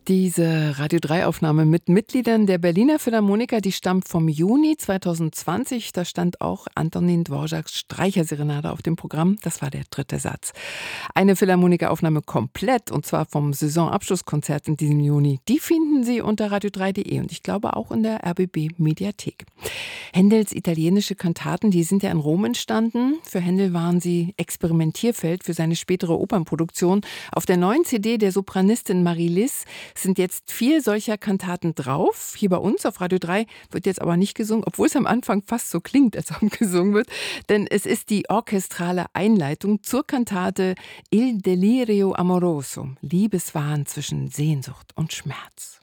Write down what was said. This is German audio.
Diese Radio-3-Aufnahme mit Mitgliedern der Berliner Philharmoniker, die stammt vom Juni 2020. Da stand auch Antonín Dvořáks Streicherserenade auf dem Programm. Das war der dritte Satz. Eine Philharmonikeraufnahme komplett, und zwar vom Saisonabschlusskonzert in diesem Juni. Die finden Sie unter radio3.de und ich glaube auch in der RBB-Mediathek. Händels italienische Kantaten, die sind ja in Rom entstanden. Für Händel waren sie Experimentierfeld für seine spätere Opernproduktion. Auf der neuen CD der Sopranistin Marie Liss sind jetzt 4 solcher Kantaten drauf. Hier bei uns auf Radio 3 wird jetzt aber nicht gesungen, obwohl es am Anfang fast so klingt, als ob gesungen wird. Denn es ist die orchestrale Einleitung zur Kantate Il Delirio Amoroso, Liebeswahn zwischen Sehnsucht und Schmerz.